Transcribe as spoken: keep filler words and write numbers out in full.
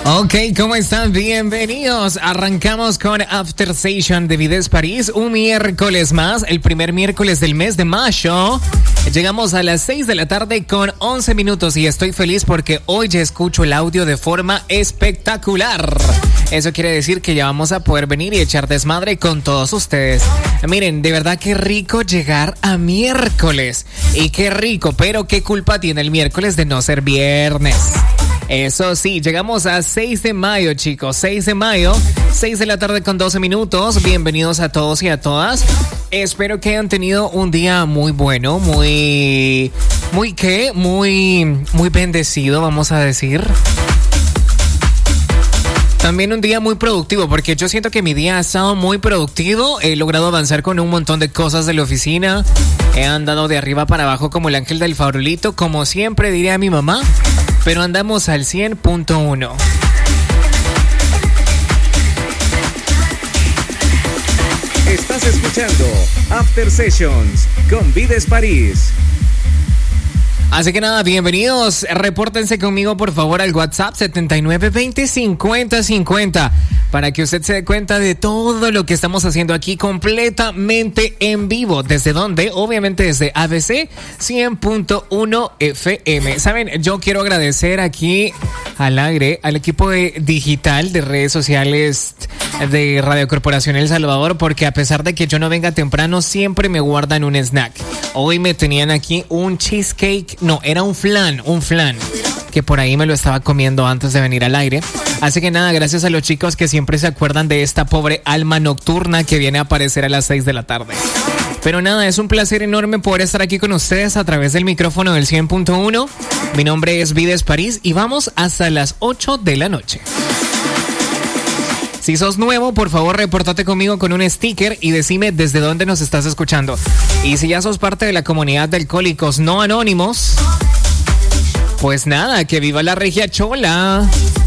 Ok, ¿cómo están? Bienvenidos. Arrancamos con After Session de Vides París. Un miércoles más, el primer miércoles del mes de mayo. Llegamos a las seis de la tarde con once minutos y estoy feliz porque hoy ya escucho el audio de forma espectacular. Eso quiere decir que ya vamos a poder venir y echar desmadre con todos ustedes. Miren, de verdad qué rico llegar a miércoles. Y qué rico, pero qué culpa tiene el miércoles de no ser viernes. Eso sí, llegamos a seis de mayo, chicos, seis de mayo, seis de la tarde con doce minutos. Bienvenidos a todos y a todas. Espero que hayan tenido un día muy bueno, muy, muy qué, muy, muy bendecido, vamos a decir. También un día muy productivo, porque yo siento que mi día ha estado muy productivo. He logrado avanzar con un montón de cosas de la oficina. He andado de arriba para abajo como el ángel del farolito, como siempre diría mi mamá. Pero andamos al cien punto uno. Estás escuchando After Sessions con Vides París. Así que nada, bienvenidos. Repórtense conmigo por favor al WhatsApp setenta y nueve veinte cincuenta cincuenta para que usted se dé cuenta de todo lo que estamos haciendo aquí completamente en vivo. ¿Desde dónde? Obviamente desde A B C cien punto uno F M. Saben, yo quiero agradecer aquí al aire al equipo de digital de redes sociales de Radio Corporación El Salvador, porque a pesar de que yo no venga temprano, siempre me guardan un snack. Hoy me tenían aquí un cheesecake. No, era un flan, un flan, que por ahí me lo estaba comiendo antes de venir al aire. Así que nada, gracias a los chicos que siempre se acuerdan de esta pobre alma nocturna que viene a aparecer a las seis de la tarde. Pero nada, es un placer enorme poder estar aquí con ustedes a través del micrófono del cien punto uno. Mi nombre es Vides París y vamos hasta las ocho de la noche. Si sos nuevo, por favor, repórtate conmigo con un sticker y decime desde dónde nos estás escuchando. Y si ya sos parte de la comunidad de alcohólicos no anónimos, pues nada, que viva la regia chola.